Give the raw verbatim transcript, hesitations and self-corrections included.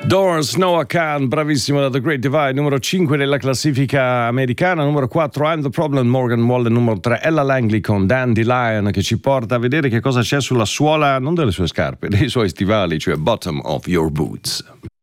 Doors, Noah Khan, bravissimo da The Great Divide, numero cinque nella classifica americana, numero quattro I'm the Problem, Morgan Wallen, numero tre Ella Langley con Dandelion, che ci porta a vedere che cosa c'è sulla suola, non delle sue scarpe, dei suoi stivali, cioè Bottom of Your Boots.